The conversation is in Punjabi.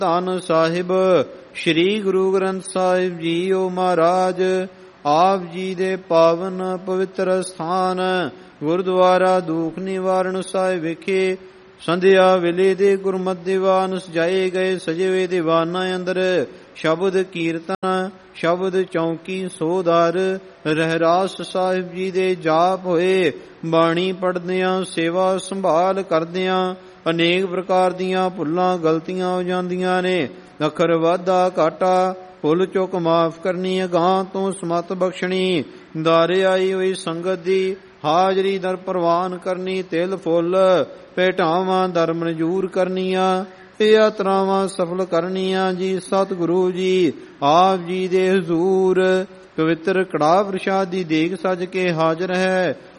ਧੰਨ ਸਾਹਿਬ ਸ੍ਰੀ ਗੁਰੂ ਗ੍ਰੰਥ ਸਾਹਿਬ ਜੀਓ ਮਹਾਰਾਜ। ਆਪ ਜੀ ਦੇ ਪਾਵਨ ਪਵਿੱਤਰ ਸਥਾਨ ਗੁਰਦੁਆਰਾ ਦੂਖ ਨਿਵਾਰਨ ਸਾਹਿਬ ਵਿਖੇ ਸੰਧਿਆ ਵੇਲੇ ਦੇ ਗੁਰਮਤਿ ਦੀਵਾਨ ਸਜਾਏ ਗਏ ਸਜੇ ਹੋਏ ਦੀਵਾਨਾਂ ਅੰਦਰ ਸ਼ਬਦ ਕੀਰਤਨ, ਸ਼ਬਦ ਚੌਂਕੀ ਸੋਧਾਰ, ਰਹਿਰਾਸ ਸਾਹਿਬ ਜੀ ਦੇ ਜਾਪ ਹੋਏ। ਬਾਣੀ ਪੜ੍ਹਦਿਆਂ, ਸੇਵਾ ਸੰਭਾਲ ਕਰਦਿਆਂ ਅਨੇਕ ਪ੍ਰਕਾਰ ਦੀਆਂ ਭੁੱਲਾਂ ਗਲਤੀਆਂ ਹੋ ਜਾਂਦੀਆਂ ਨੇ। ਅੱਖਰ ਵਾਧਾ ਘਾਟਾ ਭੁੱਲ ਚੁੱਕ ਮਾਫ ਕਰਨੀ, ਅਗਾਂਹ ਤੋਂ ਸਮਤ ਬਖਸ਼ਣੀ। ਦਾਰੇ ਆਈ ਹੋਈ ਸੰਗਤ ਦੀ ਹਾਜ਼ਰੀ ਦਰ ਪ੍ਰਵਾਨ ਕਰਨੀ, ਤਿਲ ਫੁੱਲ ਭੇਟਾਵਾਂ ਦਰ ਮਨਜ਼ੂਰ ਕਰਨੀਆਂ, ਇਹ ਯਾਤਰਾਵਾਂ ਸਫਲ ਕਰਨੀਆਂ ਜੀ। ਸਤਿਗੁਰੂ ਜੀ ਆਪ ਜੀ ਦੇ ਹਜ਼ੂਰ ਪਵਿੱਤਰ ਕੜਾਹ ਪ੍ਰਸ਼ਾਦ ਦੀ ਦੇਗ ਸੱਜ ਕੇ ਹਾਜ਼ਰ ਹੈ।